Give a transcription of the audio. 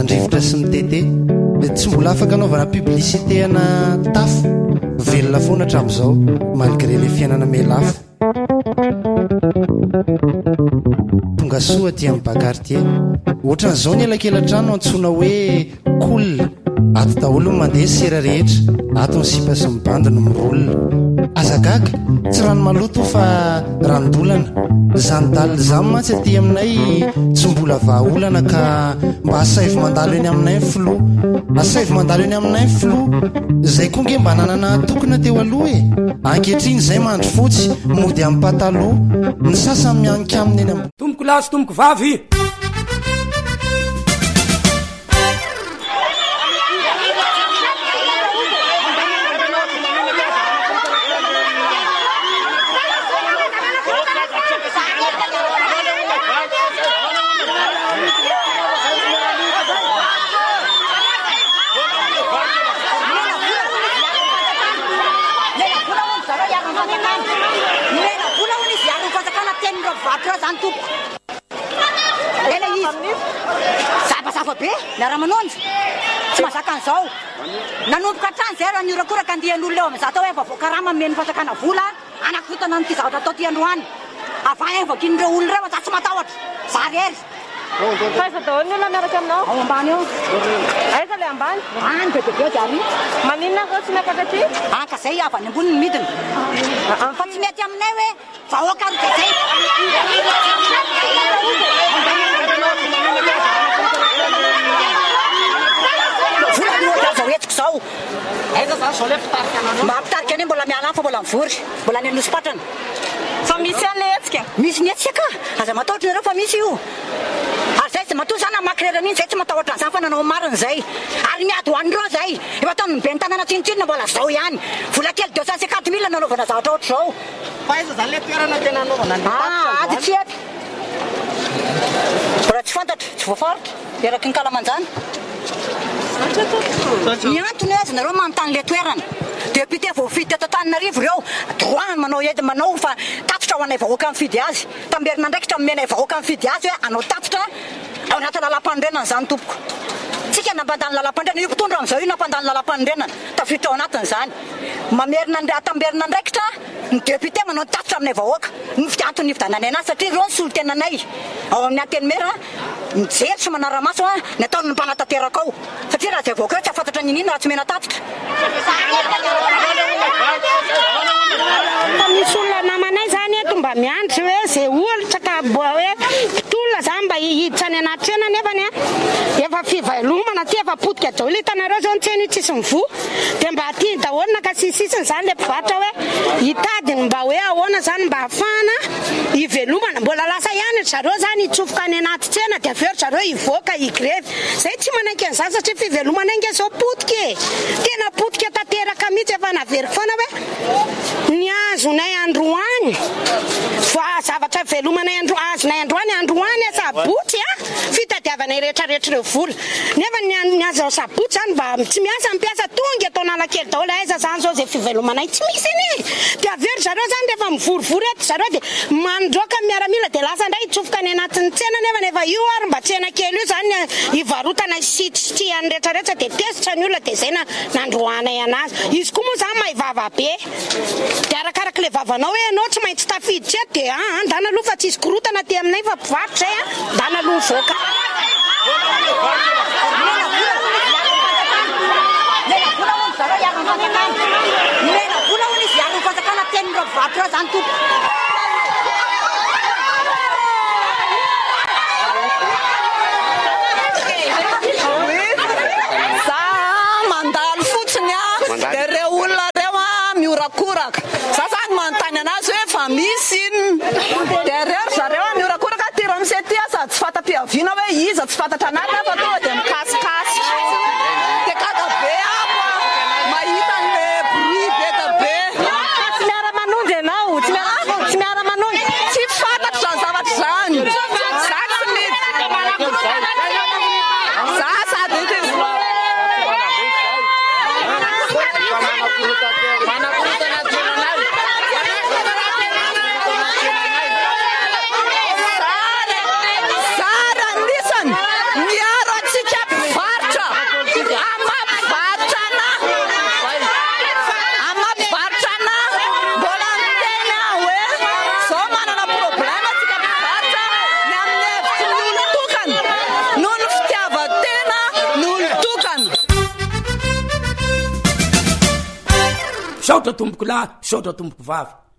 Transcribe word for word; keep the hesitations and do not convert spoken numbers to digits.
andrivotra sy mitete tsy mbola afaka anaovana publicité ana tafo velona foana hatramin'izao malgré le fiainana melafo tonga soa aty amin'ny bakartier ohatran'izao ny elakelatrano antsoina hoe cool ato daholo ny mandeha sera rehetra ato ny sipa sy mibandy no mirolona azagaga tsy rano maloto fa ranodolana zany dalina zany mantsy aty aminay tsy mbola vahaolana ka mba asaivo mandalo eny aminay ny filoha asaivo mandalo eny aminay ny filoha zay koa nge mba nanana tokona teo aloha e ankehitriny zay mandro fotsy mody amin'ny pataloha ny sasany mianika aminy eny amin'ny tomboko lasy tomboko vavy be miara-manonjy tsy mahazaka an'izao nanomboka hatrany zay raha niorakoraka andihan'olona eo amin'izao atao hoe vavoakarama meny fasakana vola anakotana n'ity zavatra atao ty androany avay any vakin'ireo olona ireo za tsy matahotra za rery faiza daholo ny olona miaraka aminao ao ambany eo aiza le ambany any be be be diary maninona ko tsy miafaka aty anka zay avy any ambony ny midina fa tsy mety aminay hoe vahoaka ro zay etiko zao aiza za zao le mpitarika anareo mba mpitarika any mbola miala fa mbola mivory mbola ny anosy-patrana fa misy an'le hetsika misy ny hetsika aza matahotra nareo fa misy io ary zay tsy matoa zany amakrerana iny zay tsy matahotra an'izany fa nanao marina zay ary miady hoan'ireo zay efa ataony mibe ny tanàna tsinotsinona mbola zao ihany vola kely deux cent cinquante mille nanaovana zavatra oatra zao fa aiza zany le toerana tena anaovana ady tsy eto raha tsy fantatra tsy voafaritra eraky ny kalamanjana ny antony azy nareo manontany le toerana député voafidy teto Antananarivo ireo droit manao edy manao fa tafitra ho anay vahoaka mifidy azy tamberina ndraikitra menay vahoaka mifidy azy hoe anao tafitra ao anaty lalam-pandrenana zany tompoko tsika nampandany lalam-pandrenana io mpitondra amin'izao io nampandany lalam-pandrenana tafitra ao anatiny zany mamerina tamberina ndraikitra ny député manao tafitra aminay vahoaka ny antony nividanany anazy satria ireo ny solo tenanay ao amin'ny anteny mera mijery sy manara-maso a ny ataony ny mpanatanteraka ao satria raha zay vahoaka reo tsy afantatra ny inina raha tsy mena tafitra fa misy olona namanay zany eto mba miandry hoe zay olatra ka hoe mpitolona zany mba hihiditra any anatrena nefany efa fivelomana ty efa potika daholo hitanareo zao ntseny tsisy mivoa dia mba aty daholo naka sisisiny zany le mpivarotra hoe hitadiny mba hoe ahoana zany mba hafahana hivelomana mbola lasa ihany zareo zany hitsofoka any anaty tsena dia aveo zareo hivoaka higrevy zay tsy manaiky an'izany satria fivelomana inge zao potika e tena potika tanteraka mihitsy efa navery foana hoe ny azonay androany fa zavatra velomanay andro azonay androany androany sabotsy a fitadiavanay rehetrarehetra ireo vola nefa ny azo sabotsy zany mba tsy miasa mpiasa tonga atao nalakely daholo aiza zany zao zay fivelomanay tsy misy iny dia avery zareo zany rehefa mivorivory eto zareo dia mandroaka miaramila dia lasa ndray hitsofoka any anatin'ny tsena nefa nefa io ary mba tsena kely io zany hivarotana sitsytiany rehetrarehetra dia tesitra ny olona dia zay na nandroanay anazy izy koa moa zany maivava be dia arakaraka le vavanao hoe anao tsy maintsy tafidy tsy eto dia a ndana aloha fa tsisy korotana ty aminay fa mpivarotra zay a ndana aloha mivoaka mena vola hono izy ary fatakana tenin'ireo mpivarotra zany tompo za mandalo fotsiny a dia reo olona reo a miorakoraka za zany manontany anazy hoe fa misy dia reo zareo a miorakoraka tiro am'se ty a sady tsy fata-piaviana hoe iza tsy fantatra anaty fa tonga dia mikasikasy dia kakabe apo mahita an'le bruit beka be tsy miara-manonjy ianao tsy miara-manonjy tsy fantatra zany zavatra zany za tsy mety za sady Sara nisany miaro atsika saotra tomboko lahy saotra tomboko vavy